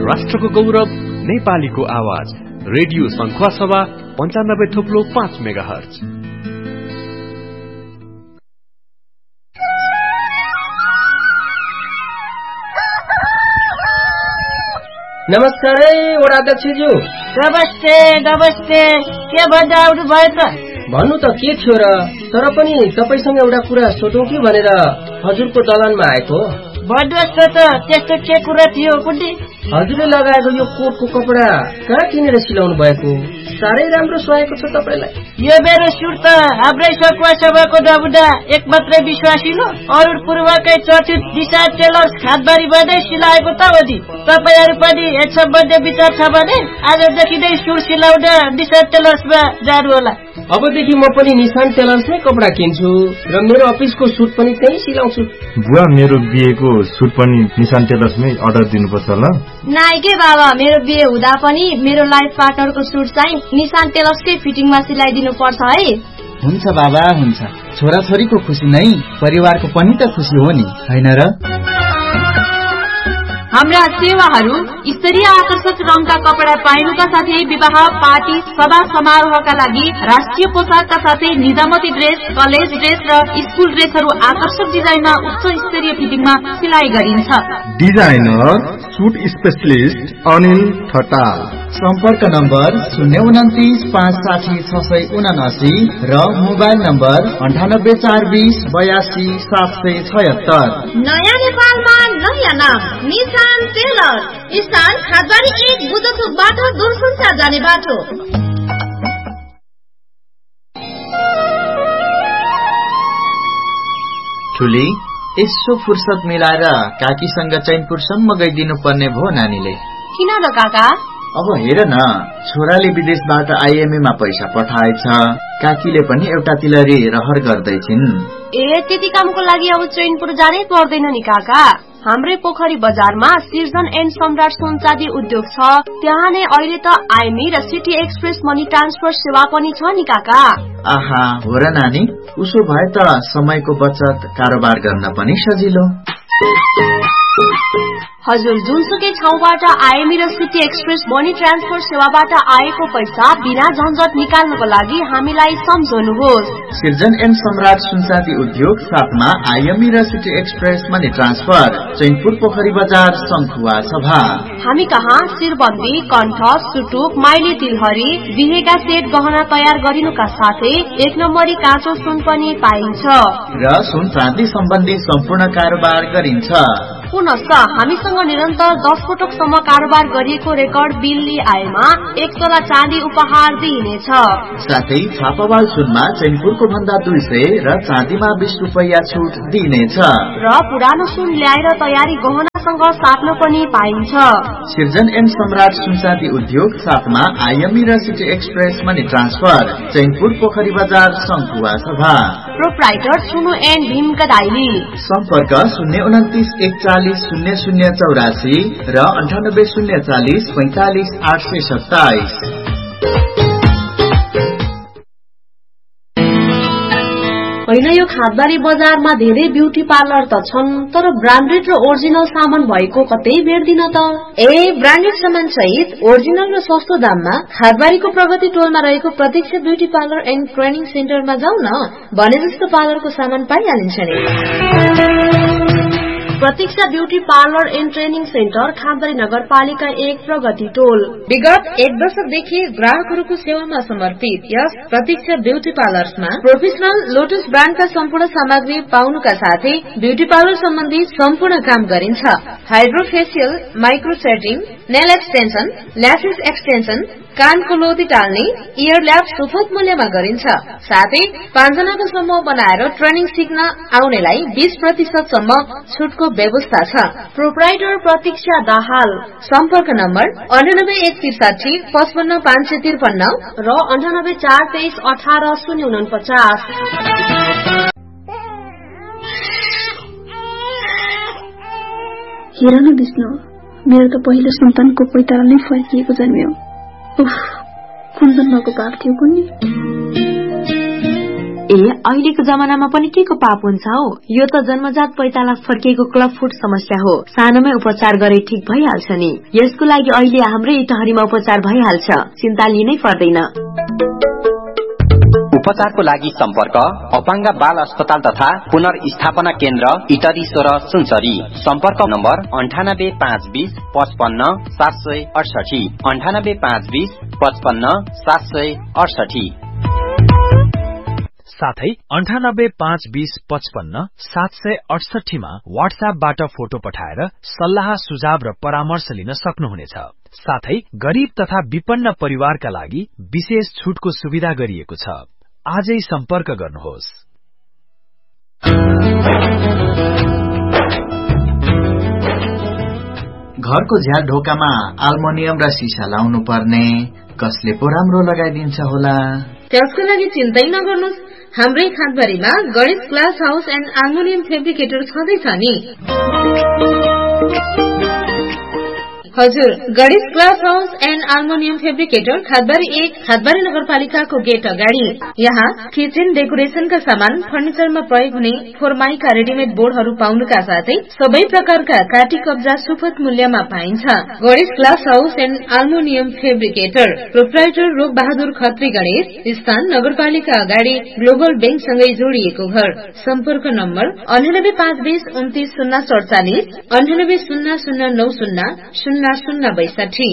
राष्ट्रको गौरव नेपालीको आवाज रेडियो शंखुवासभा 95.5 मेगाहर्ज। नमस्कार वडाध्यक्षज्यू। नमस्ते नमस्ते। के भन्दा आउनु भयो त? भन्नु त के थियो र, तर पनि तपाईसँग एउटा कुरा सोधौं कि भनेर हजुरको दलानमा आएको। भन्नुहोस् त, त्यस्तो के कुरा थियो कुन्नी? हजुरले लगाएको यो कोटको कपडा कहाँ किनेर सिलाउनु भएको? साह्रै राम्रो सुहाएको छ तपाईलाई। यो मेरो सुट त हाम्रै सकुवा सभाको नमुना एक मात्रै विश्वासिलो अरुण पूर्वकै चर्चित दिशा टेलर्स खातबारीमा नै सिलाएको त हो नि। तपाईहरु पनि यस सम्बन्धी विचार छ भने आजदेखि नै सुट सिलाउन निशान टेलर्समा जानु होला। अबदेखि म पनि निशान टेलर्समै कपडा किन्छु र मेरो अफिसको सुट पनि त्यही सिलाउँछु। बुवा, मेरो बिहेको सुट पनि निशान टेलर्समै अर्डर दिनुपर्छ ल? नाइ के बाबा, मेरो बिहे हुँदा पनि मेरो लाइफ पार्टनरको सुट चाहिँ निशान टेलर्सकै फिटिङमा सिलाइदिनु पर्छ है। हुन्छ बाबा, हुन्छ। छोराछोरीको खुसी नै परिवारको पनि त खुसी हो नि, हैन र? हाम्रा सेवाहरू स्तरीय आकर्षक रङका कपडा पाइनुका साथै विवाह, पार्टी, सभा समारोहका लागि राष्ट्रिय पोसाकका साथै निजामती ड्रेस, कलेज ड्रेस र स्कुल ड्रेसहरू आकर्षक डिजाइनमा उच्च स्तरीय फिटिङमा सिलाइ गरिन्छ। Designer suit specialist Anil Thatal. सम्पर्क नम्बर 029560679 र मोबाइल नम्बर 9842082776। नयाँ नेपालमा नयाँ नाम निशान टेलर, स्थान खातबारी 1 बुधचोकबाट दूरसञ्चार जाने बाटो। ठुली, यसो फुर्सद मिलाएर काकीसँग चैनपुरसम्म गइदिनु पर्ने भो नानीले। किन र काका? अब हेर न, छोराले विदेशबाट IMA मा पैसा पठाएछ, काकीले पनि एउटा तिलरी रहर गर्दैछिन्। ए, त्यति कामको लागि अब चैनपुर जानै पर्दैन नि काका। हाम्रै पोखरी बजारमा सिर्जन एन्ड सम्राट सुनचाँदी उद्योग छ, त्यहाँ नै अहिले त IMA र सिटी एक्सप्रेस मनी ट्रान्सफर सेवा पनि छ नि काका। आहा, हो र नानी, उसो भए त समयको बचत, कारोबार गर्न पनि सजिलो। हजुर, जुनसुकै ठाउँबाट IMA र सिटी एक्सप्रेस मनी ट्रान्सफर सेवाबाट आएको पैसा बिना झन्झट निकाल्नको लागि हामीलाई सम्झनुहोस्। सिर्जन एन्ड सम्राट सुनचाँदी उद्योग साथमा IMA र city express money transfer, Chainpur पोखरी बजार, शंखुवा सभा। हामी कहाँ शिरबन्दी, कण्ठ, सुटुक, माइली तिलहरी, बिहेका सेट गहना तयार गरिनुका साथै 1 नम्बरी काँचो सुन पनि पाइन्छ र सुन चाँदी सम्बन्धी सम्पूर्ण कारोबार गरिन्छ। पुनश्च हामीसँग निरन्तर 10 पटकसम्म कारोबार गरिएको रेकर्ड बिल आएमा 1 तोला चाँदी उपहार दिइनेछ। साथै छापावाल सुनमा चैनपुरको भन्दा 200 र चाँदीमा 20 रुपैयाँ छुट दिइनेछ र पुरानो सुन ल्याएर तयारी गहनासँग साट्न पनि पाइन्छ। सिर्जन एन्ड सम्राट सुनचाँदी उद्योग साथमा IMA र city express money transfer, Chainpur पोखरी बजार, शंखुवा सभा। प्रोप्राइटर सुनु एन्ड भीम कदाइली। सम्पर्क 02914000084 र 9804045827। होइन, यो खातबारी बजारमा धेरै ब्युटी पार्लर त छन्, तर ब्रान्डेड र ओरिजिनल सामान भएको कतै भेट्दिन त। ए, ब्रान्डेड सामान सहित ओरिजिनल र सस्तो दाममा खातबारीको प्रगति टोलमा रहेको प्रतीक्षा ब्युटी पार्लर एन्ड ट्रेनिङ सेन्टरमा जाऊ न, भने जस्तो पार्लरको सामान पाइहालिन्छ नि। प्रतीक्षा beauty parlour and training centre, खातबारी नगरपालिका 1, प्रगति टोल। विगत 1 दशकदेखि ग्राहकहरूको सेवामा समर्पित यस प्रतीक्षा ब्युटी पार्लर्समा प्रोफेसनल लोटस ब्रान्डका सम्पूर्ण सामग्री पाउनुका साथै ब्युटी पार्लर सम्बन्धी सम्पूर्ण काम गरिन्छ। Hydrofacial, micro setting, nail extension, lashes extension, कानको लोती टाल्ने, इयर ल्याब सुपथ मूल्यमा गरिन्छ। साथै 5 जनाको समूह बनाएर ट्रेनिङ सिक्न आउनेलाई 20% सम्म छुटको व्यवस्था छ। प्रोप्राइटर प्रतीक्षा दाहाल। सम्पर्क नम्बर 9813655553 र 9842318049। हेर न विष्णु, मेरो त पहिलो सन्तानको पैताला नै फर्किएको जन्मियो। उफ, कुन जन्मको पाप थियो कुन्नी। अहिलेको जमानामा पनि के को पाप हुन्छ हो? यो त जन्मजात पैताला फर्किएको क्लब फुट समस्या हो। सानोमै उपचार गरे ठीक भइहाल्छ नि। यसको लागि अहिले हाम्रै इटहरीमा उपचार भइहाल्छ, चिन्ता लिनै पर्दैन। उपचारको लागि सम्पर्क अपाङ्ग बाल अस्पताल तथा पुनर्स्थापना केन्द्र इटरी 16 सुनसरी। सम्पर्क नम्बर 9852 55 768 9852 55 768। साथै 9852 55 768 मा व्हाट्सएपबाट फोटो पठाएर सल्लाह सुझाव र परामर्श लिन सक्नुहुनेछ। साथै गरीब तथा विपन्न परिवारका लागि विशेष छुटको सुविधा गरिएको छ। आजै सम्पर्क गर्नुहोस्। घरको झ्याल ढोकामा अल्मुनियम र सिसा लाउनु पर्ने, कसले पो राम्रो लगाइदिन्छ होला? त्यसको लागि चिन्तै नगर्नुहोस्, हाम्रै खाँदबारीमा Ganesh glass house and aluminium fabricator छँदैछ नि। हजुर, Ganesh glass house and aluminium fabricator खादबारी 1 खादबारी नगरपालिकाको गेट अगाडि। यहाँ किचन डेकोरेशनका सामान, फर्निचरमा प्रयोग हुने फोरमाइका रेडिमेड बोर्डहरू पाउनुका साथै सबै प्रकारका काटी कब्जा सुपथ मूल्यमा पाइन्छ। Ganesh glass house and aluminium fabricator, proprietor रोग बहादुर खत्री गणेश, स्थान नगरपालिका अगाडि, ग्लोबल बैंकसँगै जोडिएको घर। सम्पर्क नम्बर 9852 29 047 98 0090 0062।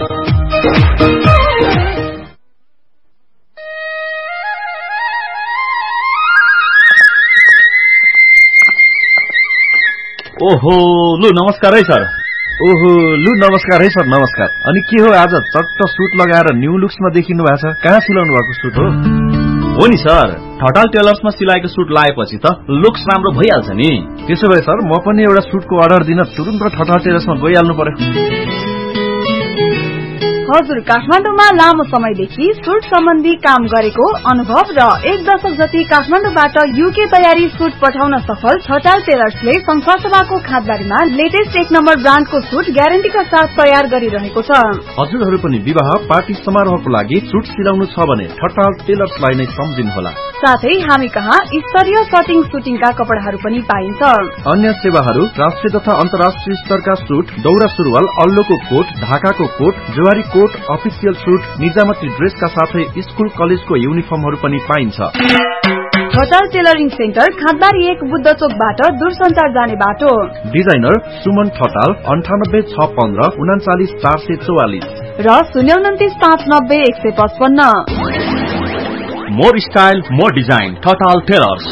ओहो, लु नमस्कार है सर। ओहो, लु नमस्कार है सर, नमस्कार। अनि के हो आज चट्ट सुट लगाएर न्यू लुक्समा देखिनु भएको छ? कहाँ सिलाउनु भएको सुट हो? हो नि सर, ठटाल टेलर्समा सिलाएको सुट लाएपछि त लुक्स राम्रो भइहाल्छ नि। त्यसो भए सर, म पनि एउटा सुटको अर्डर दिन तुरुन्त ठटाल टेलर्समा गइहाल्नु पर्यो। हजुर, काठमाडौँमा लामो समयदेखि सुट सम्बन्धी काम गरेको अनुभव र 1 दशक जति काठमाडौँबाट युके तयारी सुट पठाउन सफल ठटाल टेलर्सले संखुवासभाको खादबारीमा लेटेस्ट 1 नम्बर ब्रान्डको सुट ग्यारेन्टीका साथ तयार गरिरहेको छ। हजुरहरू पनि विवाह पार्टी समारोहको लागि सुट सिलाउनु छ भने ठटाल टेलर्सलाई नै सम्झिनुहोला। साथै हामी कहाँ स्तरीय कटिङ सुटिङका कपडाहरू पनि पाइन्छ। अन्य सेवाहरू राष्ट्रिय तथा अन्तर्राष्ट्रिय स्तरका सुट, दौरा सुरुवाल, अल्लोको कोट, ढाकाको कोट, जवारी कोट, अफिसियल सुट, निजामती ड्रेसका साथै स्कुल कलेजको युनिफर्महरू पनि पाइन्छ। ठटाल टेलरिङ सेन्टर खादबारी 1 बुद्ध चोकबाट दूरसञ्चार जाने बाटो। डिजाइनर सुमन ठटाल 98 615 39 444 र 029 590 155। More style more design, Thatal tailors.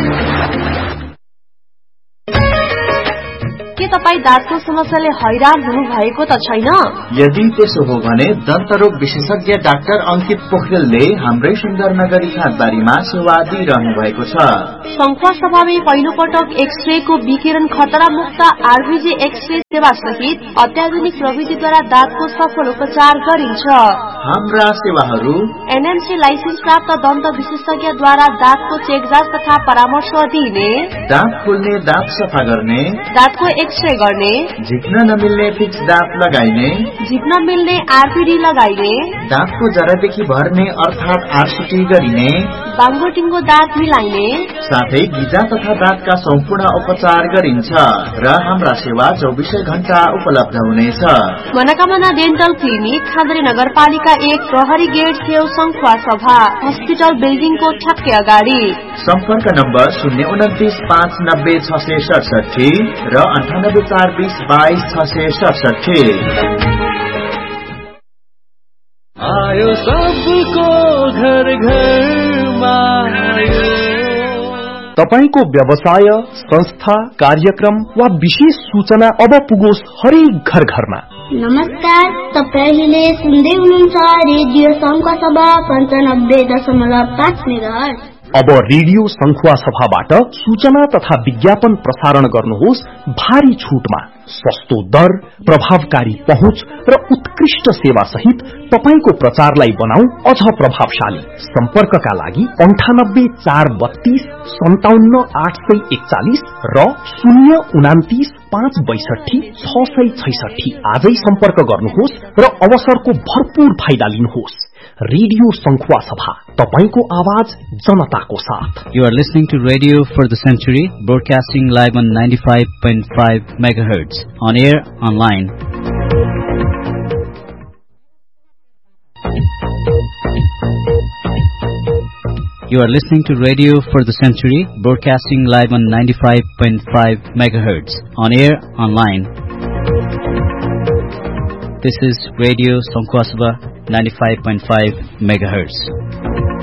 के तपाईँ दाँतको समस्याले हैरान हुनु भएको त छैन? यदि त्यसो हो भने दन्तरोग विशेषज्ञ डाक्टर अंकित पोखरेलले हाम्रै सुन्दरनगरी खादबारीमा सेवा दिइरहनु भएको छ। संखुवासभामै पहिलो पटक एक्सरेको विकिरण खतरा मुक्त आरबीजी एक्सरे सेवा सहित अत्याधुनिक प्रविधिद्वारा दाँतको सफल उपचार गरिन्छ। हाम्रा सेवाहरू एनएमसी लाइसेन्स प्राप्त दन्त विशेषज्ञद्वारा दाँतको चेकजाँच तथा परामर्श दिने, दाँत खोल्ने, दाँत सफा गर्ने, दाँतको एक्सरे गर्ने, झिक्न नमिल्ने फिक्स दाँत लगाइने, झिक्न मिल्ने आरपीडी लगाइने, दाँतको जरादेखि भर्ने अर्थात आरसीटी गरिने, बाङ्गोटिङ्गो दाँत मिलाइने, साथै गिजा तथा दाँतका सम्पूर्ण उपचार गरिन्छ र हाम्रा सेवा 24 घण्टा उपलब्ध हुनेछ। मनोकामना डेन्टल क्लिनिक, खादरी नगरपालिका 1 प्रहरी गेट छेउ संखुवासभा हस्पिटल बिल्डिङको ठ्याक्कै अगाडि। सम्पर्क नम्बर 029 590 667 र 98 420 22 667। आयो सबको घर घरमा आयो। तपाईको व्यवसाय, संस्था, कार्यक्रम वा विशेष सूचना अब पुगोस् हरेक घर घरमा। नमस्कार, तपाईले सुन्दै हुनुहुन्छ रेडियो संखुवासभा 95.5 मेगाहर्ज। अब रेडियो संखुवासभाबाट सूचना तथा विज्ञापन प्रसारण गर्नुहोस् भारी छुटमा। सस्तो दर, प्रभावकारी पहुँच र उत्कृष्ट सेवा सहित तपाईको प्रचारलाई बनाऊ अझ प्रभावशाली। सम्पर्कका लागि 98 432 57 841 र 029 562 666। आजै सम्पर्क गर्नुहोस् र अवसरको भरपूर फाइदा लिनुहोस्। रेडियो संखुवा सभा, तपाईको आवाज जनताको साथ। You are listening to Radio for the Century, broadcasting live on 95.5 MHz, on air, online. You are listening to Radio for the Century, broadcasting live on 95.5 MHz, on air, online. This is Radio Sankhwasabha 95.5 MHz.